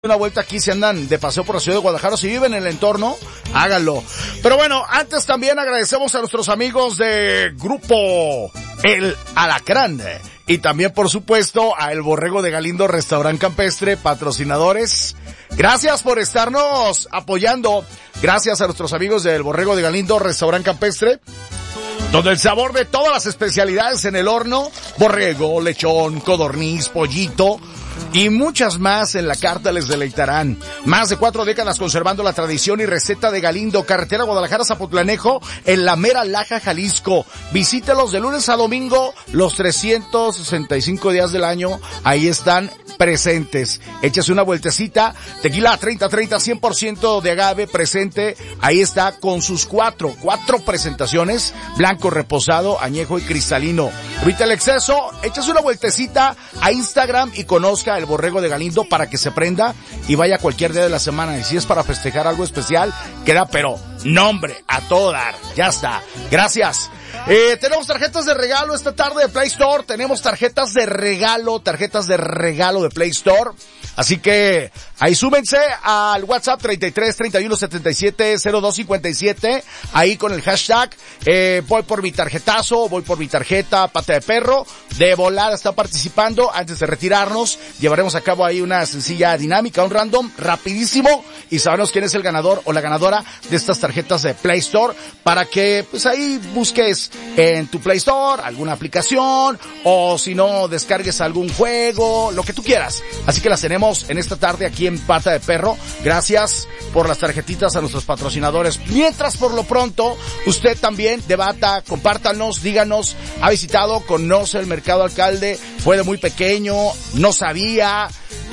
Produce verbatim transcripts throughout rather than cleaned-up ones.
una vuelta aquí, si andan de paseo por la ciudad de Guadalajara, si viven en el entorno, háganlo. Pero bueno, antes también agradecemos a nuestros amigos de Grupo El Alacrán y también, por supuesto, a El Borrego de Galindo Restaurant Campestre, patrocinadores. Gracias por estarnos apoyando. Gracias a nuestros amigos del Borrego de Galindo Restaurant Campestre, donde el sabor de todas las especialidades en el horno, borrego, lechón, codorniz, pollito y muchas más en la carta les deleitarán. Más de cuatro décadas conservando la tradición y receta de Galindo, carretera Guadalajara-Zapotlanejo, en la mera Laja, Jalisco. Visítelos de lunes a domingo, los trescientos sesenta y cinco días del año, ahí están presentes. Échase una vueltecita, tequila treinta treinta, cien por ciento de agave presente, ahí está con sus cuatro, cuatro presentaciones, blanco, reposado, añejo y cristalino. Evita el exceso, échase una vueltecita a Instagram y conozca El Borrego de Galindo para que se prenda y vaya cualquier día de la semana. Y si es para festejar algo especial, queda pero nombre a todo dar. Ya está. Gracias. Eh, tenemos tarjetas de regalo esta tarde de Play Store. Tenemos tarjetas de regalo, tarjetas de regalo de Play Store. Así que ahí súmense al WhatsApp treinta y tres, treinta y uno, setenta y siete, cero dos cincuenta y siete. Ahí con el hashtag, eh, voy por mi tarjetazo, voy por mi tarjeta, pata de perro. De volada está participando. Antes de retirarnos, llevaremos a cabo ahí una sencilla dinámica, un random, rapidísimo. Y sabremos quién es el ganador o la ganadora de estas tarjetas de Play Store. Para que, pues ahí busques en tu Play Store alguna aplicación. O si no, descargues algún juego, lo que tú quieras. Así que las tenemos en esta tarde aquí en Pata de Perro. Gracias por las tarjetitas a nuestros patrocinadores. Mientras, por lo pronto, usted también debata, compártanos, díganos, ha visitado, conoce el Mercado Alcalde, fue de muy pequeño, no sabía,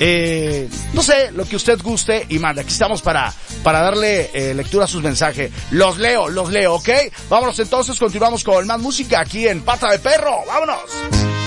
eh, no sé, lo que usted guste y manda. Aquí estamos para, para darle eh, lectura a sus mensajes. Los leo, los leo, ¿ok? Vámonos entonces, continuamos con más música aquí en Pata de Perro. ¡Vámonos!